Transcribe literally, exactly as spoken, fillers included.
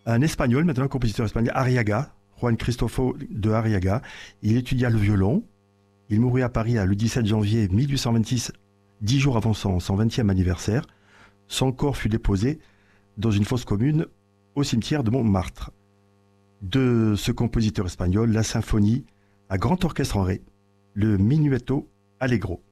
Un Espagnol, maintenant un compositeur espagnol, Arriaga, Juan Cristofo de Arriaga. Il étudia le violon. Il mourut à Paris le dix-sept janvier mille huit cent vingt-six, dix jours avant son, son vingtième anniversaire. Son corps fut déposé dans une fosse commune au cimetière de Montmartre. De ce compositeur espagnol, la symphonie à grand orchestre en ré, le Minuetto Allegro.